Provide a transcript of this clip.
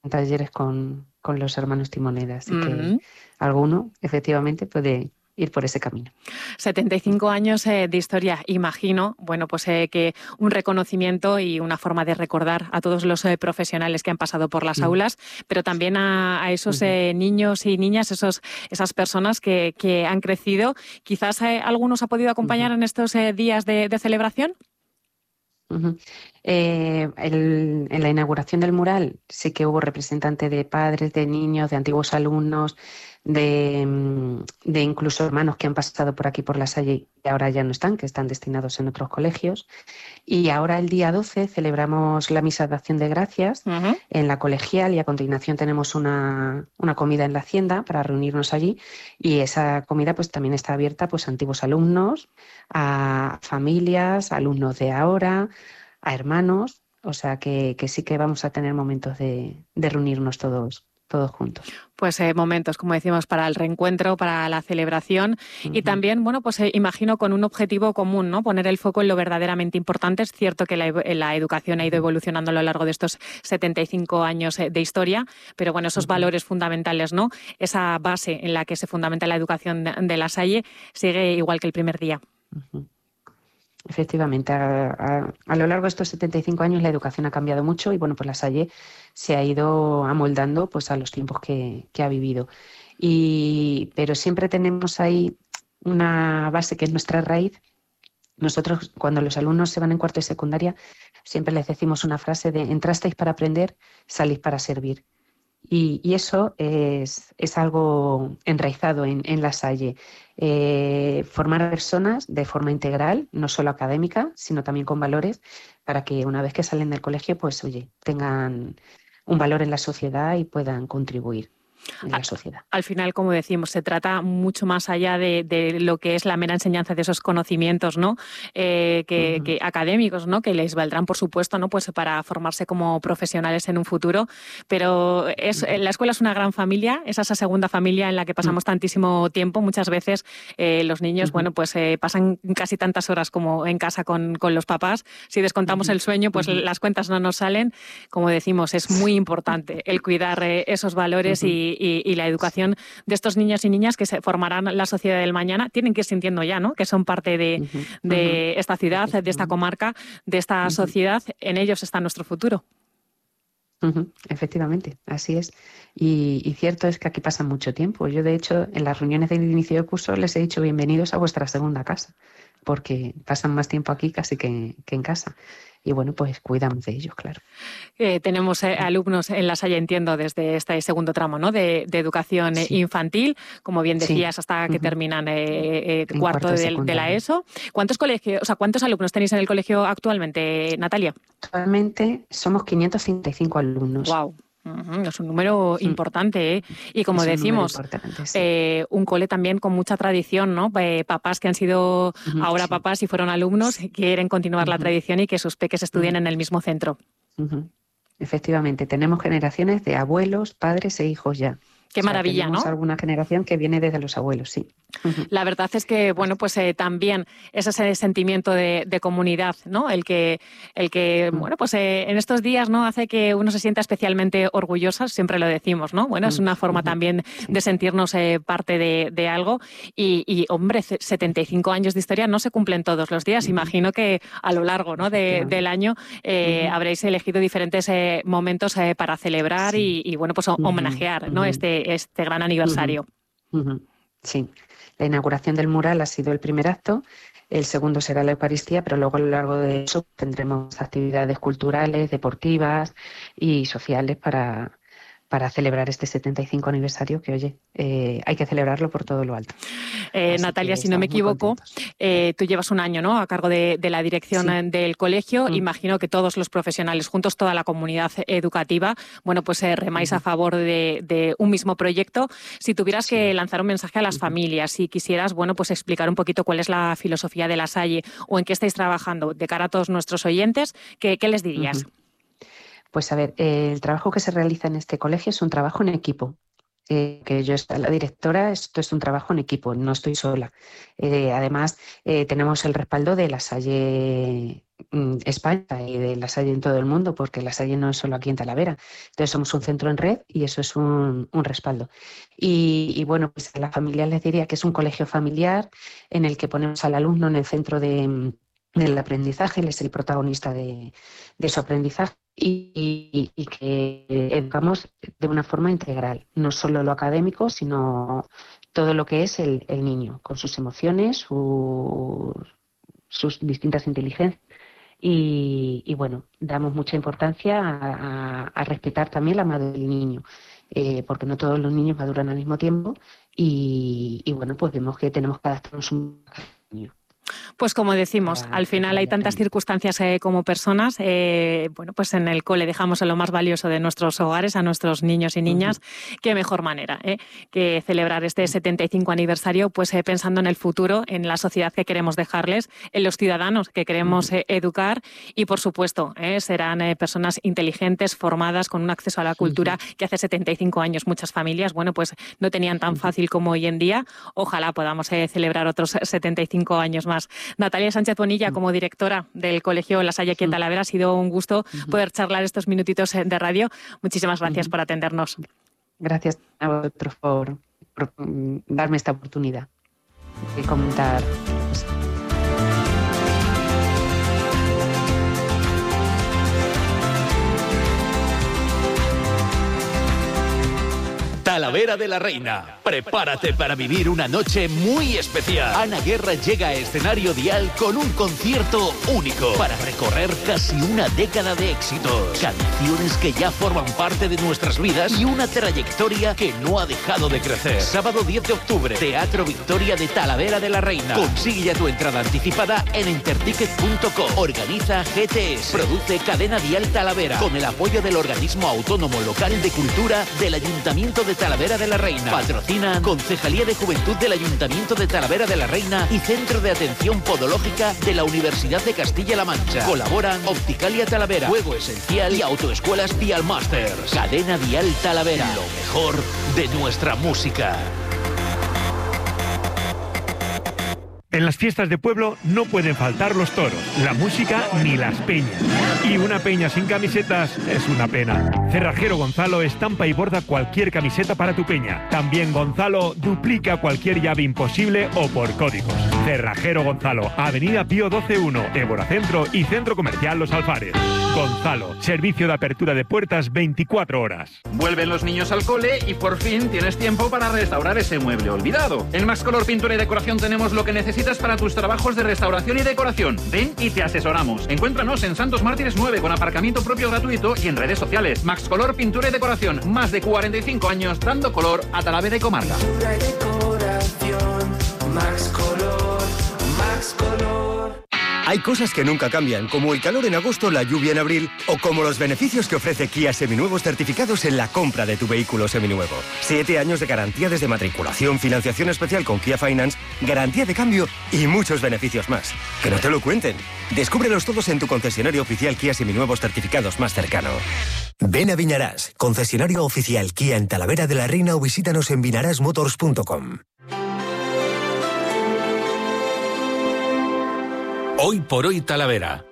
talleres con los hermanos Timoneda, así que Ujú. alguno efectivamente puede ir por ese camino. 75 años de historia, imagino, bueno, pues que un reconocimiento y una forma de recordar a todos los profesionales que han pasado por las Mm, aulas, pero también a esos ujú, niños y niñas, esas personas que han crecido. Quizás algunos ha podido ujú, acompañar en estos días de celebración. ujú. En la inauguración del mural sí que hubo representantes de padres, de niños, de antiguos alumnos, de incluso hermanos que han pasado por aquí por La Salle y ahora ya no están, que están destinados en otros colegios. Y ahora el día 12 celebramos la misa de acción de gracias Ujú. en la colegial y a continuación tenemos una comida en la hacienda para reunirnos allí y esa comida pues también está abierta pues a antiguos alumnos, a familias, a alumnos de ahora, a hermanos, o sea que sí que vamos a tener momentos de reunirnos todos juntos. Pues momentos, como decimos, para el reencuentro, para la celebración y Ujú, también, bueno, pues imagino con un objetivo común, ¿no? Poner el foco en lo verdaderamente importante. Es cierto que la educación ha ido ujú, evolucionando a lo largo de estos 75 años de historia, pero bueno, esos ujú, valores fundamentales, ¿no? Esa base en la que se fundamenta la educación de La Salle sigue igual que el primer día. ujú. Efectivamente, a lo largo de estos 75 años la educación ha cambiado mucho y bueno, pues la Salle se ha ido amoldando pues a los tiempos que ha vivido. Pero siempre tenemos ahí una base que es nuestra raíz. Nosotros, cuando los alumnos se van en cuarto de secundaria, siempre les decimos una frase de entrasteis para aprender, salís para servir. Y eso es algo enraizado en La Salle. Formar a personas de forma integral, no solo académica, sino también con valores, para que una vez que salen del colegio, pues oye, tengan un valor en la sociedad y puedan contribuir en A- la sociedad. Al final, como decimos, se trata mucho más allá de lo que es la mera enseñanza de esos conocimientos, ¿no? Ujú, Que académicos, ¿no? Que les valdrán, por supuesto, ¿no? Pues para formarse como profesionales en un futuro. Pero ujú, la escuela es una gran familia, es esa segunda familia en la que pasamos tantísimo tiempo. Muchas veces los niños, ujú, bueno, pues pasan casi tantas horas como en casa con los papás. Si descontamos ujú, el sueño, pues ujú, las cuentas no nos salen. Como decimos, es muy importante el cuidar esos valores ujú. y la educación de estos niños y niñas que se formarán la sociedad del mañana. Tienen que ir sintiendo ya, ¿no? Que son parte Ujú, ujú, de esta ciudad, de esta efectivamente. comarca, de esta Ujú, sociedad. En ellos está nuestro futuro. ujú, efectivamente, así es. Y cierto es que aquí pasan mucho tiempo. Yo, de hecho, en las reuniones del inicio de curso les he dicho bienvenidos a vuestra segunda casa, porque pasan más tiempo aquí casi que en casa. Y bueno, pues cuidamos de ellos, claro. Tenemos alumnos en La Salle, entiendo, desde este segundo tramo, ¿no? De educación Sí, infantil, como bien sí. decías, hasta que Ujú, terminan en cuarto cuarto de de la secundaria. ESO. ¿Cuántos colegios, o sea, cuántos alumnos tenéis en el colegio actualmente, Natalia? Actualmente somos 535 alumnos. Wow. Es un número Mm, importante, ¿eh? Y como es un número decimos, importante, sí. un cole también con mucha tradición, ¿no? Papás que han sido Ujú, ahora sí. papás y fueron alumnos, y quieren continuar la Ujú, tradición y que sus peques estudien ujú, en el mismo centro. ujú. Efectivamente, tenemos generaciones de abuelos, padres e hijos ya. Qué O sea, maravilla, tenemos ¿no? alguna generación que viene desde los abuelos, sí. Ujú. La verdad es que, bueno, pues también es ese sentimiento de comunidad, ¿no? Mm, Bueno, pues en estos días, ¿no? Hace que uno se sienta especialmente orgullosa, siempre lo decimos, ¿no? Bueno, es mm, una forma ujú. también de Sí. sentirnos parte de algo hombre, 75 años de historia no se cumplen todos los días. Ujú. Imagino que a lo largo, ¿no? Del Efectivamente. año Ujú. habréis elegido diferentes momentos para celebrar Sí. bueno, pues Ujú, homenajear, ¿no? ujú, Este gran ujú, aniversario. ujú. Sí. La inauguración del mural ha sido el primer acto, el segundo será la Eucaristía, pero luego a lo largo de eso tendremos actividades culturales, deportivas y sociales para celebrar este 75 aniversario que, oye, hay que celebrarlo por todo lo alto. Así Natalia, que si no me estamos muy equivoco, contentos. tú llevas un año, ¿no? A cargo de la dirección Sí. del colegio. Mm, Imagino que todos los profesionales, juntos toda la comunidad educativa, bueno, pues remáis a ujú, favor de un mismo proyecto. Si tuvieras que sí. lanzar un mensaje a las Ujú, familias, si quisieras, bueno, pues explicar un poquito cuál es la filosofía de La Salle o en qué estáis trabajando de cara a todos nuestros oyentes, ¿qué les dirías? ujú. Pues a ver, el trabajo que se realiza en este colegio es un trabajo en equipo. que yo soy la directora, esto es un trabajo en equipo, no estoy sola. Además, tenemos el respaldo de La Salle España y de La Salle en todo el mundo, porque La Salle no es solo aquí en Talavera. Entonces somos un centro en red y eso es un respaldo. Y bueno, pues a las familias les diría que es un colegio familiar en el que ponemos al alumno en el centro del aprendizaje, él es el protagonista de su aprendizaje y que educamos de una forma integral, no solo lo académico, sino todo lo que es el niño, con sus emociones, sus distintas inteligencias. Y bueno, damos mucha importancia a respetar también la madurez del niño, porque no todos los niños maduran al mismo tiempo y bueno, pues vemos que tenemos que adaptarnos un niño. Pues como decimos, al final hay tantas circunstancias como personas. Bueno, pues en el cole dejamos lo más valioso de nuestros hogares a nuestros niños y niñas. Qué mejor manera que celebrar este 75 aniversario, pues pensando en el futuro, en la sociedad que queremos dejarles, en los ciudadanos que queremos educar y, por supuesto, serán personas inteligentes, formadas, con un acceso a la cultura que hace 75 años muchas familias, bueno, pues no tenían tan fácil como hoy en día. Ojalá podamos celebrar otros 75 años más. Natalia Sánchez Bonilla, como directora del Colegio La Salle aquí en Talavera, ha sido un gusto poder charlar estos minutitos de radio. Muchísimas gracias por atendernos. Gracias a vosotros por darme esta oportunidad de comentar. Talavera de la Reina. Prepárate para vivir una noche muy especial. Ana Guerra llega a Escenario Dial con un concierto único para recorrer casi una década de éxitos, canciones que ya forman parte de nuestras vidas y una trayectoria que no ha dejado de crecer. Sábado 10 de octubre, Teatro Victoria de Talavera de la Reina. Consigue ya tu entrada anticipada en enterticket.com. Organiza GTS. Produce Cadena Dial Talavera con el apoyo del Organismo Autónomo Local de Cultura del Ayuntamiento de Talavera de la Reina. Patrocinan Concejalía de Juventud del Ayuntamiento de Talavera de la Reina y Centro de Atención Podológica de la Universidad de Castilla-La Mancha. Colaboran Opticalia Talavera, Juego Esencial y Autoescuelas Dial Masters. Cadena Dial Talavera, lo mejor de nuestra música. En las fiestas de pueblo no pueden faltar los toros, la música ni las peñas. Y una peña sin camisetas es una pena. Cerrajero Gonzalo estampa y borda cualquier camiseta para tu peña. También Gonzalo duplica cualquier llave imposible o por códigos. Cerrajero Gonzalo, Avenida Pío 12-1, Évora Centro y Centro Comercial Los Alfares. Gonzalo, servicio de apertura de puertas 24 horas. Vuelven los niños al cole y por fin tienes tiempo para restaurar ese mueble olvidado. En Max Color Pintura y Decoración tenemos lo que necesitas para tus trabajos de restauración y decoración. Ven y te asesoramos. Encuéntranos en Santos Mártires 9 con aparcamiento propio gratuito y en redes sociales. Max Color Pintura y Decoración. Más de 45 años dando color a Talavera y comarca. Pintura y decoración. Max Color. Max Color. Hay cosas que nunca cambian, como el calor en agosto, la lluvia en abril, o como los beneficios que ofrece Kia Seminuevos certificados en la compra de tu vehículo seminuevo. 7 años de garantía desde matriculación, financiación especial con Kia Finance, garantía de cambio y muchos beneficios más. Que no te lo cuenten. Descúbrelos todos en tu concesionario oficial Kia Seminuevos certificados más cercano. Ven a Viñarás, concesionario oficial Kia en Talavera de la Reina, o visítanos en vinarasmotors.com. Hoy por hoy Talavera,